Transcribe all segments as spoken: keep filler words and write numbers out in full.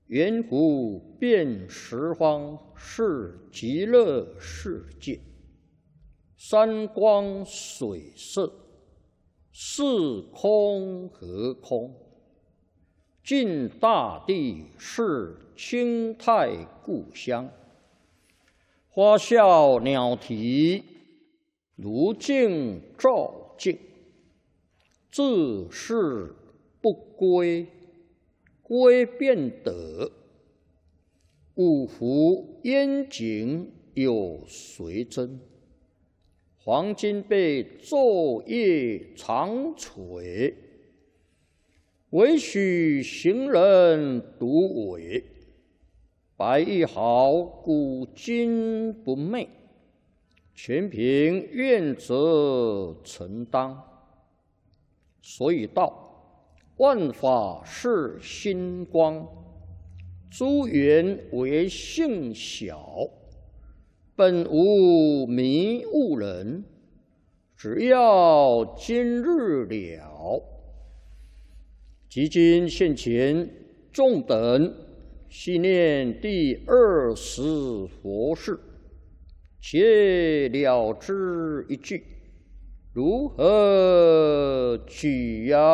圆湖遍十方是极乐世界，山光水色，是空和空。尽大地是清泰故乡，花笑鸟啼，如镜照镜。自是不归，归便得。五湖烟景有谁真？黄金被昼夜长垂，唯许行人独伟。白玉毫古今不昧，全凭愿者承当。所以道，万法是心光，诸缘为性小，本无迷悟人，只要今日了。即今现前，众等细念第二十佛事，且了之一句，如何取呀？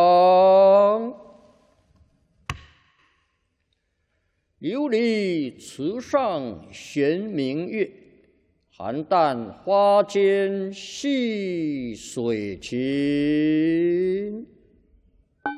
琉璃池上悬明月，寒淡花间细水情。